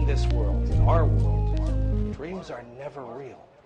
this world, in our world, dreams are never real.